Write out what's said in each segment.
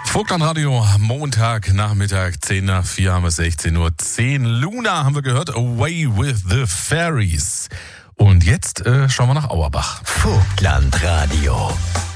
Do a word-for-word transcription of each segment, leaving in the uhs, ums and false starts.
Vogtland-Radio, Montag, Nachmittag, zehn nach vier haben wir sechzehn Uhr zehn. Luna haben wir gehört, Away with the Fairies. Und jetzt äh, schauen wir nach Auerbach. Vogtland-Radio.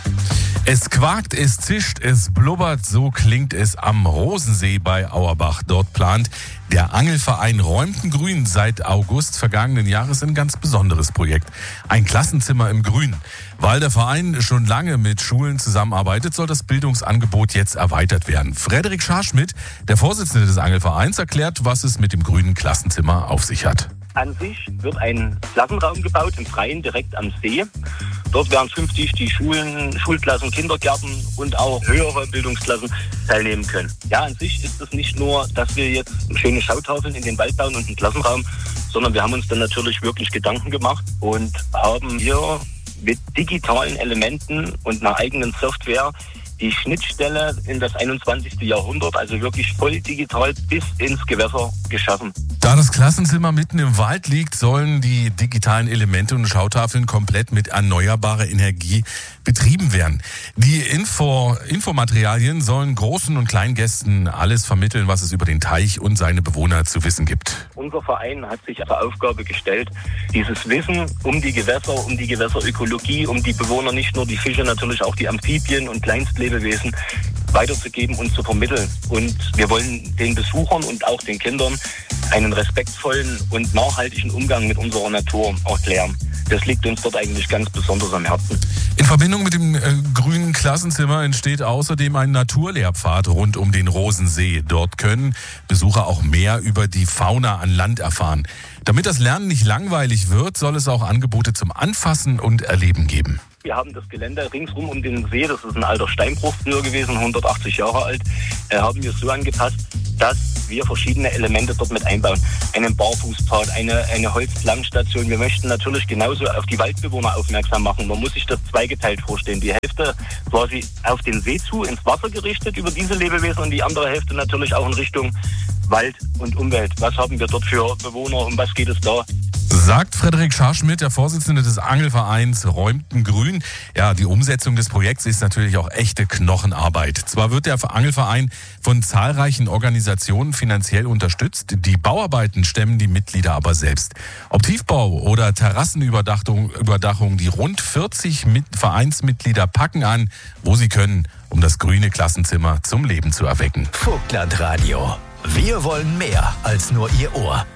Es quakt, es zischt, es blubbert, so klingt es am Rosensee bei Auerbach. Dort plant der Angelverein Räumten-Grün seit August vergangenen Jahres ein ganz besonderes Projekt. Ein Klassenzimmer im Grün. Weil der Verein schon lange mit Schulen zusammenarbeitet, soll das Bildungsangebot jetzt erweitert werden. Frederik Scharschmidt, der Vorsitzende des Angelvereins, erklärt, was es mit dem grünen Klassenzimmer auf sich hat. An sich wird ein Klassenraum gebaut im Freien direkt am See. Dort werden künftig die Schulen, Schulklassen, Kindergärten und auch höhere Bildungsklassen teilnehmen können. Ja, an sich ist es nicht nur, dass wir jetzt schöne Schautafeln in den Wald bauen und einen Klassenraum, sondern wir haben uns dann natürlich wirklich Gedanken gemacht und haben hier mit digitalen Elementen und einer eigenen Software die Schnittstelle in das einundzwanzigste Jahrhundert, also wirklich voll digital bis ins Gewässer geschaffen. Da das Klassenzimmer mitten im Wald liegt, sollen die digitalen Elemente und Schautafeln komplett mit erneuerbarer Energie betrieben werden. Die Info, Infomaterialien sollen großen und kleinen Gästen alles vermitteln, was es über den Teich und seine Bewohner zu wissen gibt. Unser Verein hat sich zur Aufgabe gestellt, dieses Wissen um die Gewässer, um die Gewässerökologie, um die Bewohner, nicht nur die Fische, natürlich auch die Amphibien und Kleinstlebewesen weiterzugeben und zu vermitteln. Und wir wollen den Besuchern und auch den Kindern einen respektvollen und nachhaltigen Umgang mit unserer Natur erklären. Das liegt uns dort eigentlich ganz besonders am Herzen. In Verbindung mit dem äh, grünen Klassenzimmer entsteht außerdem ein Naturlehrpfad rund um den Rosensee. Dort können Besucher auch mehr über die Fauna an Land erfahren. Damit das Lernen nicht langweilig wird, soll es auch Angebote zum Anfassen und Erleben geben. Wir haben das Gelände ringsrum um den See, das ist ein alter Steinbruch früher gewesen, hundertachtzig Jahre alt, äh, haben wir so angepasst, dass wir verschiedene Elemente dort mit einbauen. Einen Barfußpfad, eine, eine Holzplankenstation. Wir möchten natürlich genauso auf die Waldbewohner aufmerksam machen. Man muss sich das zweigeteilt vorstellen. Die Hälfte quasi auf den See zu, ins Wasser gerichtet über diese Lebewesen und die andere Hälfte natürlich auch in Richtung Wald und Umwelt. Was haben wir dort für Bewohner, um was geht es da? Sagt Frederik Scharschmidt, der Vorsitzende des Angelvereins Räumten-Grün. Ja, die Umsetzung des Projekts ist natürlich auch echte Knochenarbeit. Zwar wird der Angelverein von zahlreichen Organisationen finanziell unterstützt, die Bauarbeiten stemmen die Mitglieder aber selbst. Ob Tiefbau oder Terrassenüberdachung, Überdachung, die rund vierzig Vereinsmitglieder packen an, wo sie können, um das grüne Klassenzimmer zum Leben zu erwecken. Vogtland-Radio. Wir wollen mehr als nur Ihr Ohr.